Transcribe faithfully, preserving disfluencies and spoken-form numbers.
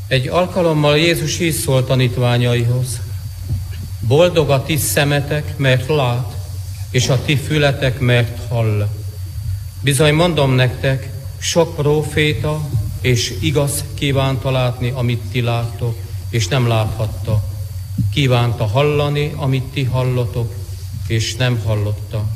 Egy alkalommal Jézus így szólt tanítványaihoz: boldog a ti szemetek, mert lát, és a ti fületek, mert hall. Bizony mondom nektek, sok próféta és igaz kívánta látni, amit ti láttok, és nem láthatta. Kívánta hallani, amit ti hallotok, és nem hallotta.